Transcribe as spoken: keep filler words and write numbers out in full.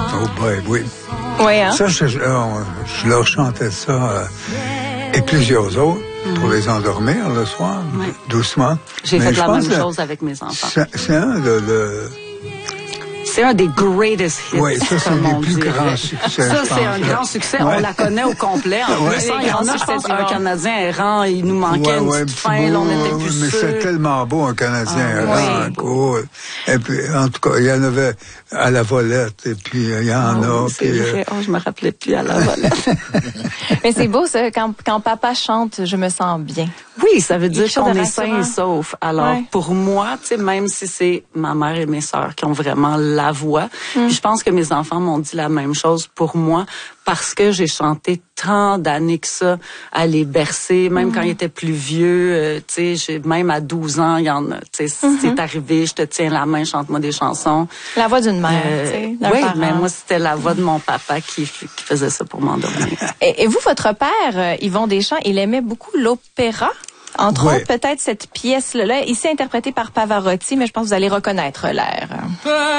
Oh boy, oui. Oui, hein? Ça, je, je, je leur chantais ça euh, et plusieurs autres mm. pour les endormir le soir, oui. doucement. J'ai fait la même chose avec mes enfants. C'est un de... de C'est un des greatest hits. Oui, ça, c'est un des plus grands succès. Ça, c'est un grand succès. Ouais. On la connaît au complet. En ouais. plus, il y en a, je pense, un Canadien errant. Il nous manquait ouais, une ouais, petite fin. Là, on était ouais, plus mais sûrs. c'est tellement beau, un Canadien ah, errant. Oui. Cool. Et puis, en tout cas, il y en avait à la volette. Et puis, il y en oh, a. Oui, c'est puis, vrai. Euh... Oh, je me rappelais plus à la volette. Mais c'est beau, ça. Quand, quand papa chante, je me sens bien. Oui, ça veut dire qu'on est sain et sauf. Alors, ouais. pour moi, tu sais, même si c'est ma mère et mes sœurs qui ont vraiment la voix, mm. puis je pense que mes enfants m'ont dit la même chose pour moi, parce que j'ai chanté tant d'années que ça à les bercer, même mm. quand ils étaient plus vieux, euh, tu sais, même à douze ans, il y en a, tu sais, mm-hmm. c'est arrivé, je te tiens la main, chante-moi des chansons. La voix d'une mère, euh, tu sais, d'un Oui, parent. mais moi, c'était la voix de mon papa qui, qui faisait ça pour m'endormir. Et, et vous, votre père, euh, Yvon Deschamps, il aimait beaucoup l'opéra? Entre oui. autres, peut-être cette pièce-là, ici interprétée par Pavarotti, mais je pense que vous allez reconnaître l'air.